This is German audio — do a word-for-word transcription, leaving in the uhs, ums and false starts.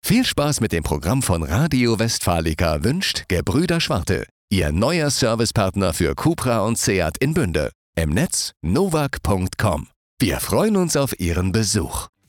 Viel Spaß mit dem Programm von Radio Westfalica wünscht Gebrüder Schwarte, Ihr neuer Servicepartner für Cupra und Seat in Bünde. Im Netz novak punkt com. Wir freuen uns auf Ihren Besuch.